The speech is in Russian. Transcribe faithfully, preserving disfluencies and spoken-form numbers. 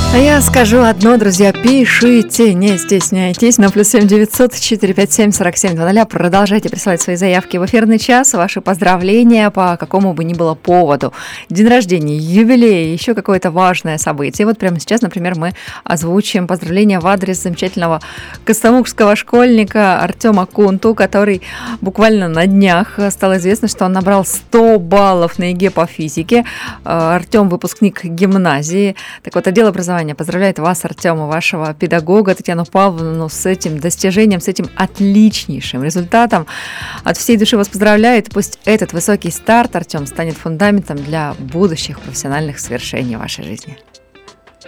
А я скажу одно, друзья, пишите, не стесняйтесь, на плюс семь девятьсот четыре пять семь сорок семь двадцать. Продолжайте присылать свои заявки в эфирный час, ваши поздравления по какому бы ни было поводу. День рождения, юбилей, еще какое-то важное событие. Вот прямо сейчас, например, мы озвучим поздравления в адрес замечательного костомукского школьника Артема Кунту, который буквально на днях стало известно, что он набрал сто баллов на ЕГЭ по физике. Артем выпускник гимназии. Так вот, отдел образования поздравляет вас, Артем, и вашего педагога Татьяну Павловну с этим достижением, с этим отличнейшим результатом. От всей души вас поздравляет. Пусть этот высокий старт, Артем, станет фундаментом для будущих профессиональных свершений в вашей жизни.